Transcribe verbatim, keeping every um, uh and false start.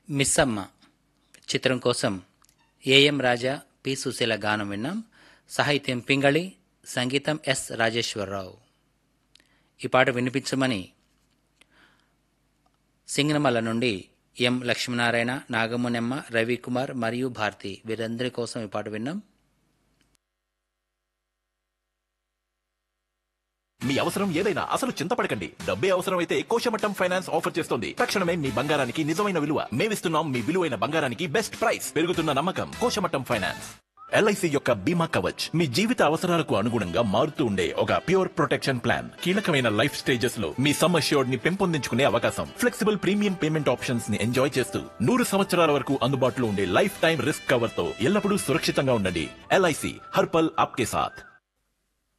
మిస్సమ్మ చిత్రం కోసం AM Raja, P Susheela గానం విన్నాం. సాహిత్యం పింగళి, సంగీతం ఎస్ రాజేశ్వరరావు. ఈ పాట వినిపించమని సింగనమల నుండి ఎం లక్ష్మీనారాయణ, నాగమునెమ్మ, రవికుమార్ మరియు భారతి వీరందరి కోసం ఈ పాట విన్నాం. మీ అవసరం ఏదైనా అసలు చింతపడకండి. డబ్బే అవసరమైతే కోశమట్టం ఫైనాన్స్ ఆఫర్ చేస్తోంది. తక్షణమే మీ బంగారానికి నిజమైన విలువ మేమిస్తున్నాం. మీ విలువైన బంగారానికి బెస్ట్ ప్రైస్. పెరుగుతున్న నమ్మకం కోశమట్టం ఫైనాన్స్. ఎల్ఐసి యొక్క బీమా కవచ్ మీ జీవిత అవసరాలకు అనుగుణంగా మారుతూ ఉండే ఒక ప్యూర్ ప్రొటెక్షన్ ప్లాన్. కీలకమైన లైఫ్ స్టేజెస్ లో మీ సమ్ అష్యూర్డ్ ని పెంపొందించుకునే అవకాశం, ఫ్లెక్సిబుల్ ప్రీమియం పేమెంట్ ఆప్షన్స్ ని ఎంజాయ్ చేస్తూ నూరు సంవత్సరాల వరకు అందుబాటులో ఉండే లైఫ్ టైం రిస్క్ కవర్ తో ఎల్లప్పుడూ సురక్షితంగా ఉండండి. ఎల్ఐసి హర్పల్ ఆప్కే సాథ్.